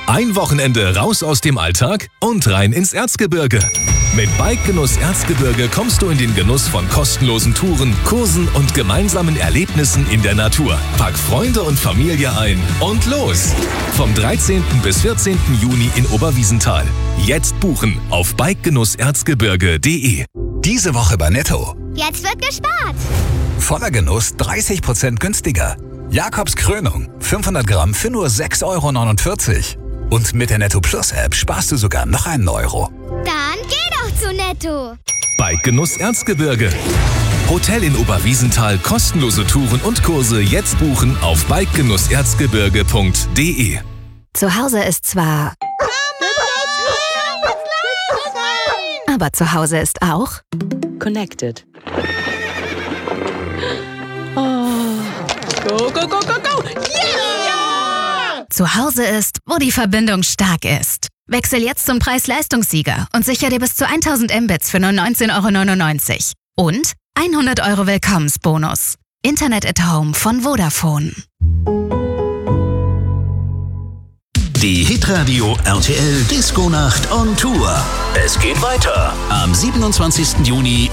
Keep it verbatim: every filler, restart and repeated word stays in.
Ein Wochenende raus aus dem Alltag und rein ins Erzgebirge. Mit Bike-Genuss Erzgebirge kommst du in den Genuss von kostenlosen Touren, Kursen und gemeinsamen Erlebnissen in der Natur. Pack Freunde und Familie ein und los! Vom dreizehnten bis vierzehnten Juni in Oberwiesenthal. Jetzt buchen auf bikegenuss erzgebirge punkt de. Diese Woche bei Netto. Jetzt wird gespart. Voller Genuss dreißig Prozent günstiger. Jakobs Krönung fünfhundert Gramm für nur sechs Euro neunundvierzig. Und mit der Netto Plus App sparst du sogar noch einen Euro. Dann geh doch zu Netto. Bike-Genuss Erzgebirge. Hotel in Oberwiesenthal, kostenlose Touren und Kurse jetzt buchen auf bikegenuss erzgebirge punkt de. Zu Hause ist zwar... Aber zu Hause ist auch... Connected. Oh. Go, go, go, go, go! Yeah! Zu Hause ist, wo die Verbindung stark ist. Wechsel jetzt zum Preis-Leistungssieger und sicher dir bis zu tausend Mbits für nur neunzehn Euro neunundneunzig. Und hundert Euro Willkommensbonus. Internet at Home von Vodafone. Die Hitradio R T L Disco Nacht on Tour. Es geht weiter am siebenundzwanzigsten Juni